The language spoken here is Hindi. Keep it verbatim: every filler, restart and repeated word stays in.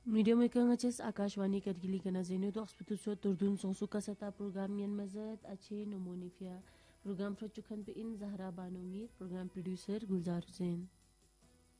मीडिया में कंगचेस आकाशवाणी कदगिली कना जेनु तो अस्पतुसो तुरदुन सोसु कसता प्रोग्राम यन मजद अच्छे नमोनिफिया प्रोग्राम फ्रचुखन पे इन जहरा बानोमी प्रोग्राम प्रोड्यूसर गुलजार हुसैन।